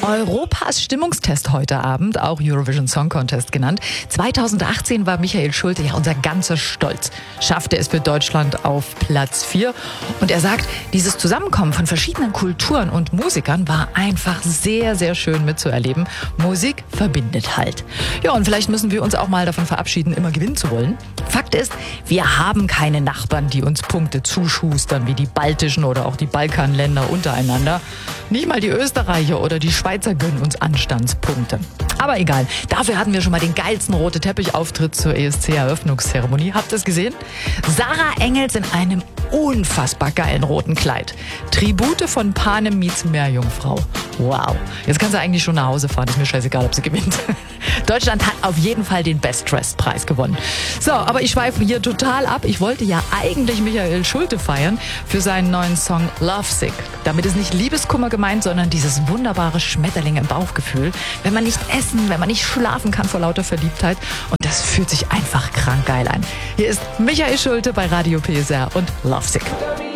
Europas Stimmungstest heute Abend, auch Eurovision Song Contest genannt. 2018 war Michael Schulte ja unser ganzer Stolz. Schaffte es für Deutschland auf Platz 4. Und er sagt, dieses Zusammenkommen von verschiedenen Kulturen und Musikern war einfach sehr, sehr schön mitzuerleben. Musik verbindet halt. Ja, und vielleicht müssen wir uns auch mal davon verabschieden, immer gewinnen zu wollen. Fakt ist, wir haben keine Nachbarn, die uns Punkte zuschustern, wie die baltischen oder auch die Balkanländer untereinander. Nicht mal die Österreicher oder die Schweizer gönnen uns Anstandspunkte. Aber egal, dafür hatten wir schon mal den geilsten rote-Teppich-Auftritt zur ESC-Eröffnungszeremonie. Habt ihr es gesehen? Sarah Engels in einem unfassbar geilen roten Kleid. Tribute von Panem meets Meerjungfrau. Wow. Jetzt kann sie eigentlich schon nach Hause fahren. Ist mir scheißegal, ob sie gewinnt. Deutschland hat auf jeden Fall den Best-Dressed-Preis gewonnen. So, aber ich schweife hier total ab. Ich wollte ja eigentlich Michael Schulte feiern für seinen neuen Song Lovesick. Damit ist nicht Liebeskummer gemeint, sondern dieses wunderbare Schmetterling im Bauchgefühl. Wenn man nicht essen, wenn man nicht schlafen kann vor lauter Verliebtheit. Und das fühlt sich einfach krank geil an. Hier ist Michael Schulte bei Radio PSR und Lovesick.